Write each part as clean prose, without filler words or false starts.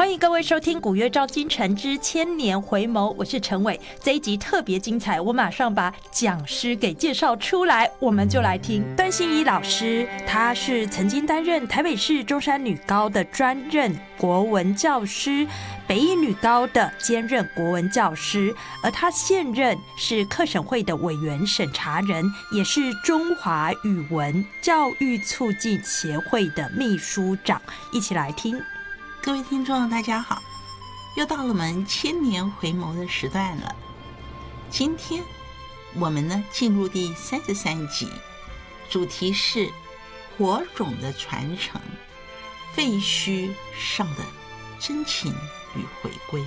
欢迎各位收听古月照今晨之千年回眸，我是陈伟。这一集特别精彩，我马上把讲师给介绍出来，我们就来听段信一老师。他是曾经担任台北市中山女高的专任国文教师，北一女高的兼任国文教师，而他现任是课审会的委员审查人，也是中华语文教育促进协会的秘书长。一起来听。 各位听众大家好，又到了我们千年回眸的时段了。今天我们呢进入第33集，主题是火种的传承，废墟上的真情与回归。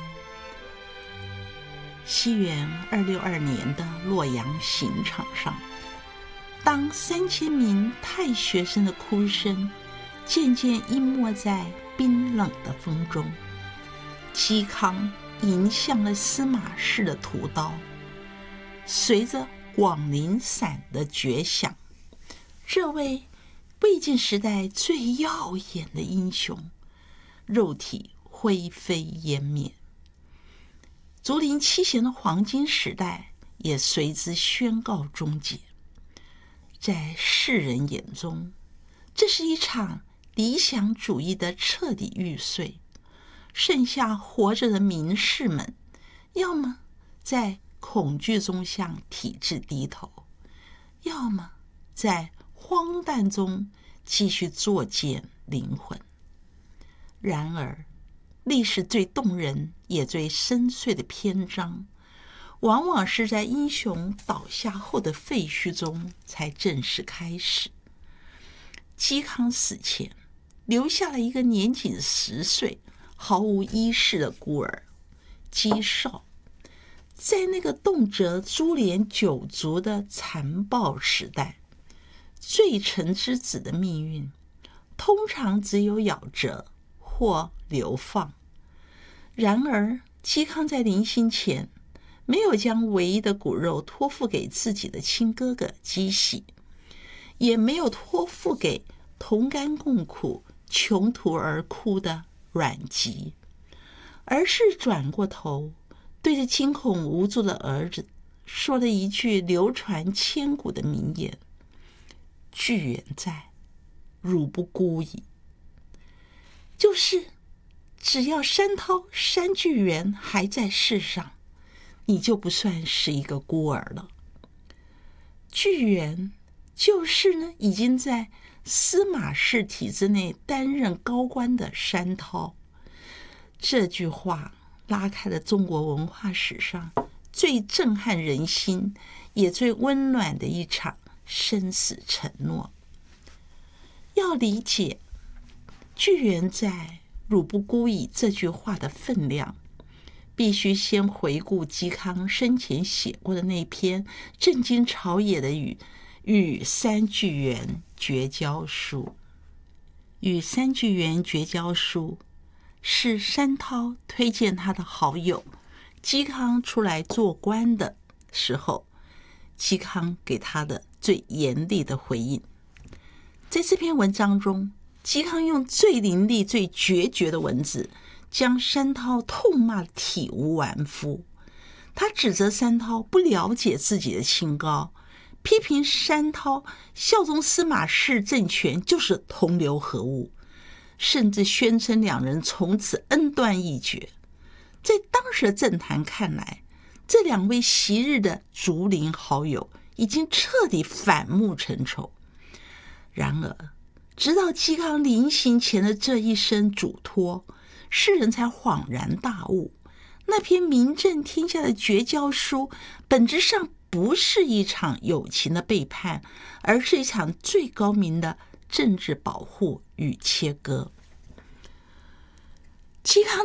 西元262年的洛阳刑场上，当3000名太学生的哭声渐渐淹没在冰冷的风中，嵇康迎向了司马氏的屠刀。随着广陵散的绝响，这位魏晋时代最耀眼的英雄肉体灰飞烟灭，竹林七贤的黄金时代也随之宣告终结。在世人眼中，这是一场理想主义的彻底玉碎，剩下活着的名士们，要么在恐惧中向体制低头，要么在荒诞中继续作践灵魂。然而，历史最动人也最深邃的篇章，往往是在英雄倒下后的废墟中才正式开始。嵇康死前留下了一个年仅10岁、毫无依恃的孤儿嵇绍。在那个动辄株连九族的残暴时代，罪臣之子的命运通常只有咬折或流放。然而，嵇康在临行前没有将唯一的骨肉托付给自己的亲哥哥嵇喜，也没有托付给同甘共苦穷途而哭的阮籍，而是转过头对着惊恐无助的儿子说了一句流传千古的名言：巨源在，汝不孤矣。就是只要山涛、山巨源还在世上，你就不算是一个孤儿了。巨源就是呢，已经在司马氏体制内担任高官的山涛。这句话拉开了中国文化史上最震撼人心也最温暖的一场生死承诺。要理解巨源在，汝不孤矣这句话的分量，必须先回顾嵇康生前写过的那篇震惊朝野的与三巨源绝交书。与三巨源绝交书是山涛推荐他的好友嵇康出来做官的时候，嵇康给他的最严厉的回应。在这篇文章中，嵇康用最凌厉最决绝的文字将山涛痛骂体无完肤。他指责山涛不了解自己的清高，批评山涛效忠司马氏政权就是同流合污，甚至宣称两人从此恩断义绝。在当时的政坛看来，这两位昔日的竹林好友已经彻底反目成仇。然而，直到嵇康临行前的这一声嘱托，世人才恍然大悟，那篇名震天下的绝交书本质上不是一场友情的背叛，而是一场最高明的政治保护与切割。嵇康